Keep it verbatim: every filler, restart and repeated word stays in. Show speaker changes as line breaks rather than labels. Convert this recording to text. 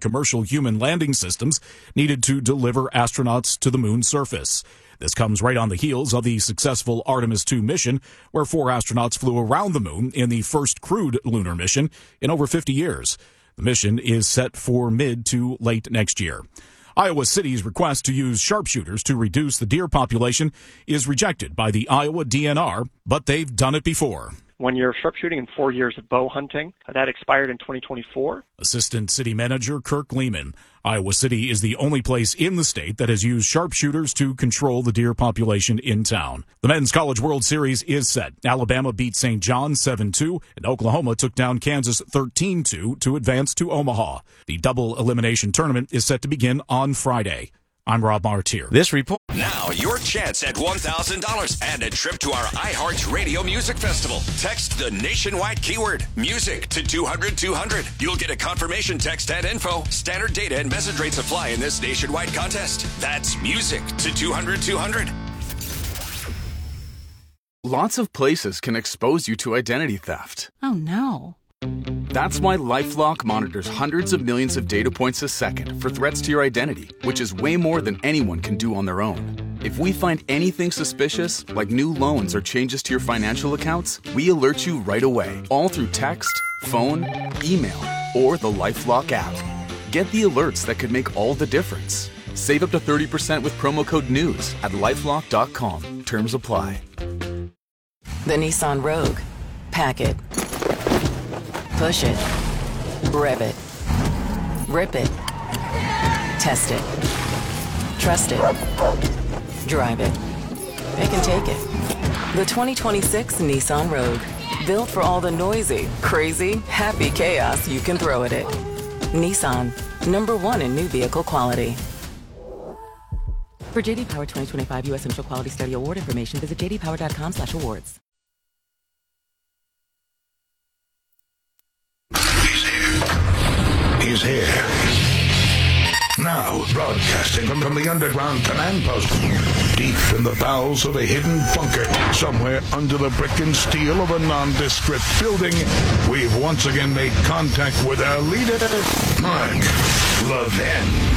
commercial human landing systems needed to deliver astronauts to the moon's surface. This comes right on the heels of the successful Artemis two mission, where four astronauts flew around the moon in the first crewed lunar mission in over fifty years. The mission is set for mid to late next year. Iowa City's request to use sharpshooters to reduce the deer population is rejected by the Iowa D N R, but they've done it before.
One year of sharpshooting and four years of bow hunting. That expired in twenty twenty-four.
Assistant City Manager Kirk Lehman. Iowa City is the only place in the state that has used sharpshooters to control the deer population in town. The Men's College World Series is set. Alabama beat Saint John seven two, and Oklahoma took down Kansas thirteen two to advance to Omaha. The double elimination tournament is set to begin on Friday. I'm Rob Martier.
This report.
Now, your chance at one thousand dollars and a trip to our iHeart Radio Music Festival. Text the nationwide keyword, music, to two hundred two hundred. You'll get a confirmation text and info. Standard data and message rates apply in this nationwide contest. That's music to two hundred two hundred.
Lots of places can expose you to identity theft.
Oh, no.
That's why LifeLock monitors hundreds of millions of data points a second for threats to your identity, which is way more than anyone can do on their own. If we find anything suspicious, like new loans or changes to your financial accounts, we alert you right away, all through text, phone, email, or the LifeLock app. Get the alerts that could make all the difference. Save up to thirty percent with promo code NEWS at lifelock dot com. Terms apply.
The Nissan Rogue. Pack it. Push it. Rev it. Rip it. Test it. Trust it. Drive it. It can take it. The twenty twenty-six Nissan Rogue. Built for all the noisy, crazy, happy chaos you can throw at it. Nissan. Number one in new vehicle quality. For J D Power twenty twenty-five U S Central Quality Study Award information, visit j d power dot com slash awards.
He's here. Now, broadcasting from, from the underground command post, deep in the bowels of a hidden bunker, somewhere under the brick and steel of a nondescript building, we've once again made contact with our leader, Mark Levin.